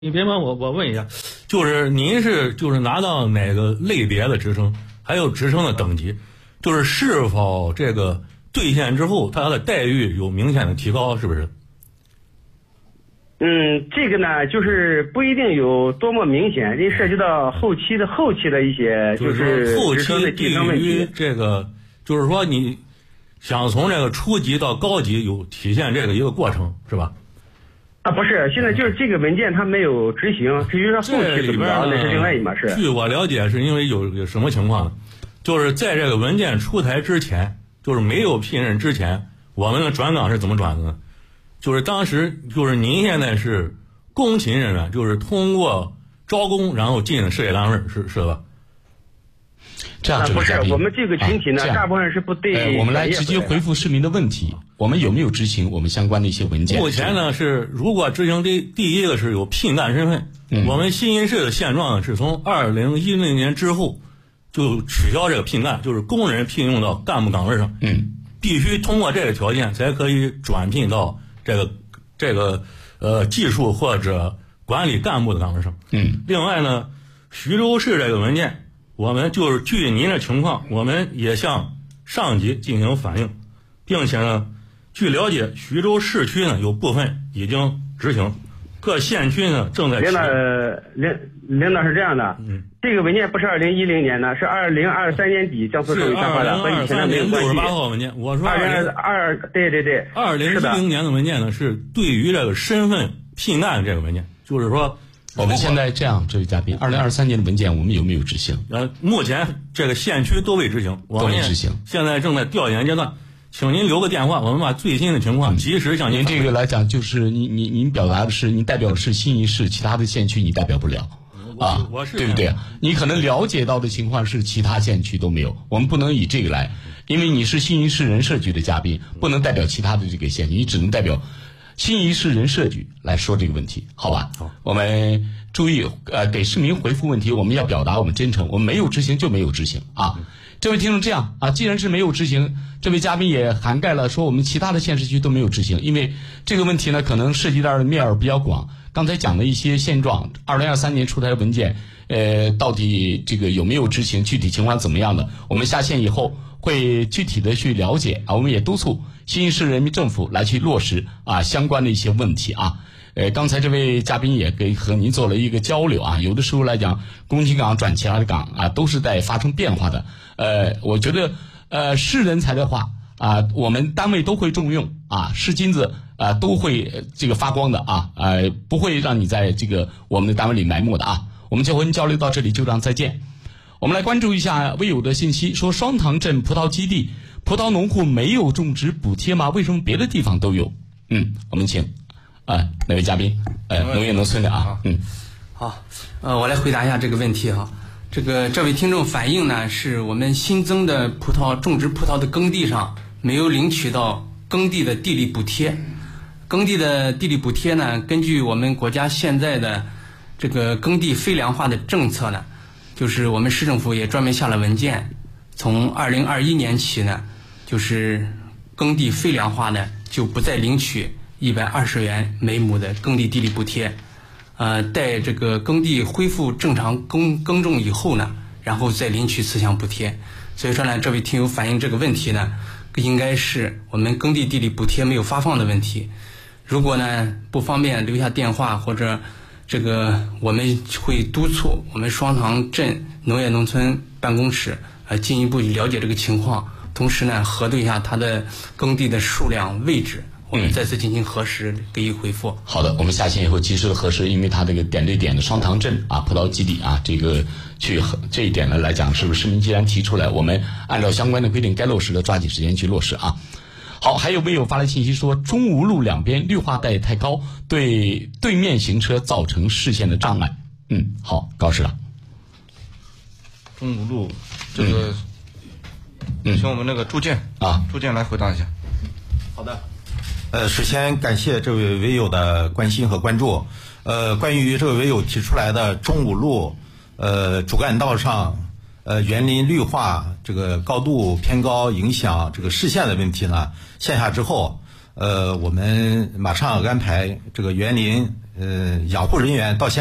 你别问我问一下，就是您是拿到哪个类别的职称，还有职称的等级，就是是否这个兑现之后，他的待遇有明显的提高，是不是？ 这个呢，就是不一定有多么明显，因为涉及到后期的一些就是后职称的期晋升问题。 这个就是说你想从这个初级到高级有体现这个一个过程，是吧？ 不是，现在就是这个文件它没有执行，至于说后期怎么着，那是另外一码事。 据我了解，是因为有什么情况呢？就是在这个文件出台之前，就是没有聘任之前，我们的转岗是怎么转的呢？就是当时您现在是工勤人员，就是通过招工然后进事业单位，是吧？ 这样不是我们这个群体呢，大部分是不对。 我们来直接回复市民的问题，我们有没有执行我们相关的一些文件？ 目前呢是，如果执行第一个是有聘干身份，我们新一市的现状呢是从2010年之后就取消这个聘干，就是工人聘用到干部岗位上，必须通过这个条件才可以转聘到这个技术或者管理干部的岗位上。另外呢，徐州市这个文件，我们就是据您的情况，我们也向上级进行反映，并且呢，据了解，徐州市区呢有部分已经执行，各县区呢正在。 领导是这样的，这个文件不是2010年的，是2023年底江苏省委下发的，和以前的没有关系。 68号文件，我说对 2010年的文件呢是对于这个身份聘干这个文件，就是说。 我们现在这样，这位嘉宾，2023年的文件我们有没有执行？ 目前这个县区都未执行， 都未执行， 现在正在调研阶段，请您留个电话，我们把最新的情况及时向您。 这个来讲，就是您表达的是，您代表的是新一市，其他的县区你代表不了啊，对不对？你可能了解到的情况是其他县区都没有，我们不能以这个来，因为你是新一市人社局的嘉宾，不能代表其他的这个县区，你只能代表新一市人社局来说这个问题，好吧？好，我们注意，给市民回复问题，我们要表达我们真诚，我们没有执行就没有执行啊。这位听众这样啊，既然是没有执行，这位嘉宾也涵盖了说我们其他的县市区都没有执行，因为这个问题呢可能涉及到的面比较广。刚才讲的一些现状，2023年出台的文件，到底这个有没有执行，具体情况怎么样的，我们下线以后会具体的去了解啊，我们也督促新一市人民政府来去落实啊相关的一些问题啊。刚才这位嘉宾也和您做了一个交流啊，有的时候来讲，工勤岗转其他的岗啊，都是在发生变化的。我觉得是人才的话啊，我们单位都会重用啊，是金子啊，都会这个发光的啊，不会让你在这个我们的单位里埋没的啊。我们就和您交流到这里，就这样再见。我们来关注一下微友的信息，说双塘镇葡萄基地葡萄农户没有种植补贴吗？为什么别的地方都有？我们请哪位嘉宾？农业农村的啊。 好，我来回答一下这个问题哈。这位听众反映呢，是我们新增的种植葡萄的耕地上没有领取到耕地的地理补贴。耕地的地理补贴呢，根据我们国家现在的这个耕地非粮化的政策呢，就是我们市政府也专门下了文件，从2021年起呢，就是耕地非粮化呢就不再领取120元每亩的耕地地理补贴，待这个耕地恢复正常耕种以后呢，然后再领取此项补贴。所以说呢，这位听友反映这个问题呢，应该是我们耕地地理补贴没有发放的问题。如果呢不方便留下电话，或者我们会督促我们双塘镇农业农村办公室进一步了解这个情况，同时呢核对一下它的耕地的数量位置，我们再次进行核实，给予回复。 好的，我们下线以后及时的核实，因为它这个点对点的双塘镇啊葡萄基地啊，这一点呢来讲，是不是市民既然提出来，我们按照相关的规定该落实的抓紧时间去落实啊。好，还有没有发来信息说中吴路两边绿化带太高，对对面行车造成视线的障碍？好，高市长。 中吴路这个，请我们那个朱建来回答一下。 好的。首先感谢这位微友的关心和关注。关于这位微友提出来的中五路主干道上园林绿化这个高度偏高影响这个视线的问题呢，线下之后我们马上安排这个园林养护人员到现